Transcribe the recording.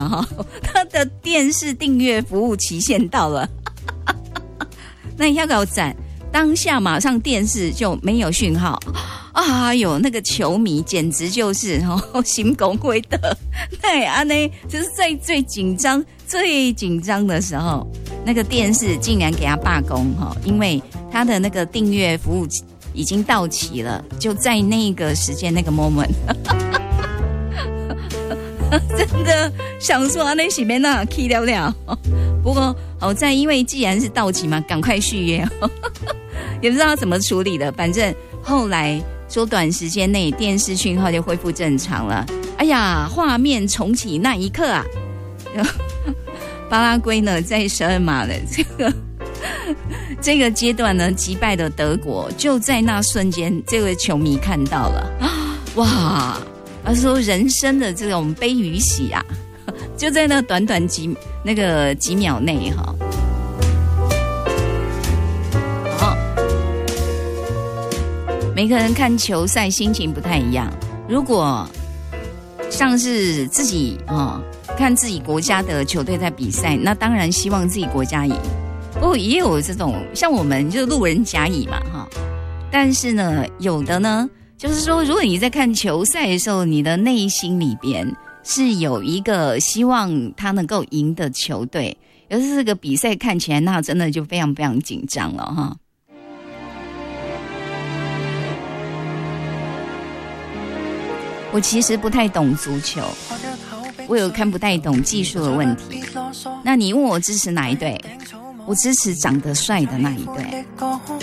他的电视订阅服务期限到了，那要搞赞，当下马上电视就没有讯号啊！有那个球迷简直就是心公会的，对啊，那就是在最紧张的时候，那个电视竟然给他罢工因为他的那个订阅服务已经到期了，就在那个时间那个 moment。真的想说那是免那 key 了了，不过好在因为既然是到期嘛，赶快续约，也不知道怎么处理的，反正后来说短时间内电视讯号就恢复正常了。哎呀，画面重启那一刻啊，巴拉圭呢在12码的这个阶段呢击败了德国，就在那瞬间，这位球迷看到了，哇！他说人生的这种悲与喜啊，就在那短短几秒内哈。每个人看球赛心情不太一样。如果像是自己看自己国家的球队在比赛，那当然希望自己国家赢。不过也有这种像我们就路人甲乙嘛但是呢，有的呢。就是说，如果你在看球赛的时候，你的内心里边是有一个希望他能够赢的球队，而是这个比赛看起来那真的就非常非常紧张了哈。我其实不太懂足球，我有看不太懂技术的问题。那你问我支持哪一队？我支持长得帅的那一队。